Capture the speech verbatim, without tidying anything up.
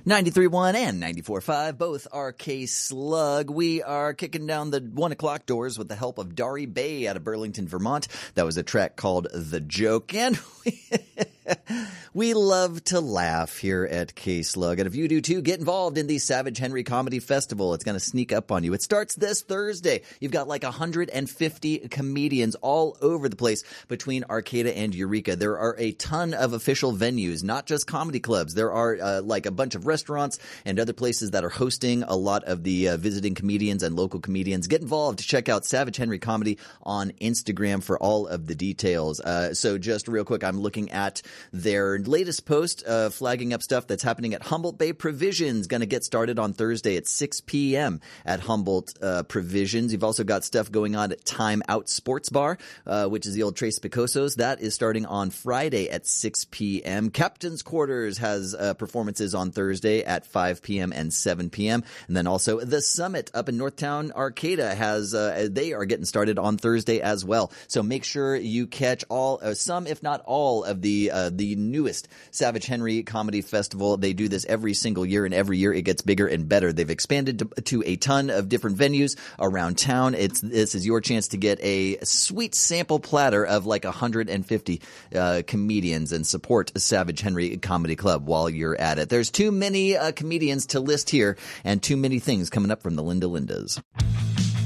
ninety-three point one and ninety-four point five, both are K-Slug. We are kicking down the one o'clock doors with the help of Dari Bay out of Burlington, Vermont. That was a track called The Joke. And we, we love to laugh here at K-Slug. And if you do too, get involved in the Savage Henry Comedy Festival. It's going to sneak up on you. It starts this Thursday. You've got like one hundred fifty comedians all over the place between Arcata and Eureka. There are a ton of official venues, not just comedy clubs. There are uh, like a bunch of restaurants and other places that are hosting a lot of the uh, visiting comedians and local comedians. Get involved. Check out Savage Henry Comedy on Instagram for all of the details. Uh, so just real quick, I'm looking at their latest post uh, flagging up stuff that's happening at Humboldt Bay Provisions. Going to get started on Thursday at six p.m. at Humboldt uh, Provisions. You've also got stuff going on at Time Out Sports Bar, uh, which is the old Trace Picosos. That is starting on Friday at six p.m. Captain's Quarters has uh, performances on Thursday at five p.m. and seven p.m. And then also The Summit up in Northtown Arcata has uh, they are getting started on Thursday as well. So make sure you catch all uh, some, if not all, of the uh, the newest Savage Henry Comedy Festival. They do this every single year, and every year it gets bigger and better. They've expanded to, to a ton of different venues around town. It's this is your chance to get a sweet sample platter of like one hundred fifty uh, comedians and support Savage Henry Comedy Club while you're at it. There's too many uh, comedians to list here and too many things coming up from the Linda Lindas.